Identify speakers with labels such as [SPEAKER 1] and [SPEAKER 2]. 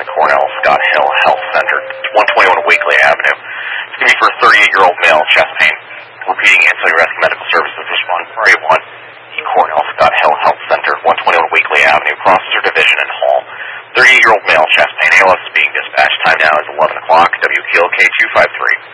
[SPEAKER 1] the Cornell Scott Hill Health Center, 121 Wakely Avenue. It's going to be for a 38-year-old male, chest pain. Repeating, Ancillary Rescue Medical Services, respond Prairie 1, the Cornell Scott Hill Health Center, 121 Wakely Avenue, Processor Division and Hall. 38-year-old male, chest pain. ALS is being dispatched. Time now is 11 o'clock. WKLK 253.